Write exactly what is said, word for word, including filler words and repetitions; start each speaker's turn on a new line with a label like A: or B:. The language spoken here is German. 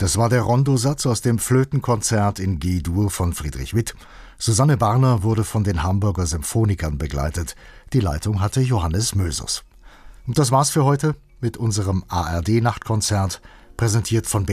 A: Das war der Rondosatz aus dem Flötenkonzert in G-Dur von Friedrich Witt. Susanne Barner wurde von den Hamburger Symphonikern begleitet. Die Leitung hatte Johannes Mösus. Und das war's für heute mit unserem A R D-Nachtkonzert, präsentiert von